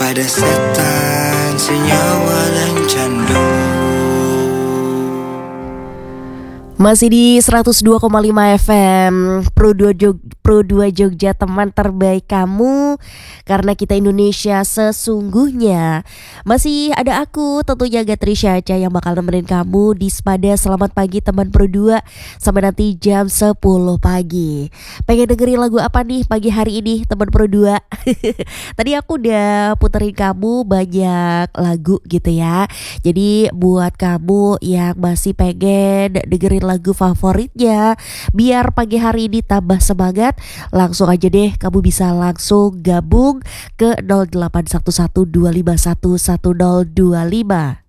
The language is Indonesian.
pada setan senyawa dan candu. Masih di 102,5 FM Pro 2 Jogja, teman terbaik kamu, karena kita Indonesia sesungguhnya. Masih ada aku tentunya Gatri Syaca yang bakal nemenin kamu di Spada. Selamat pagi teman Pro 2, sampai nanti jam 10 pagi. Pengen dengerin lagu apa nih pagi hari ini teman Pro 2? Tadi aku udah puterin kamu banyak lagu gitu ya. Jadi buat kamu yang masih pengen dengerin lagu favoritnya biar pagi hari ini tambah semangat, langsung aja deh kamu bisa langsung gabung ke 081125111025.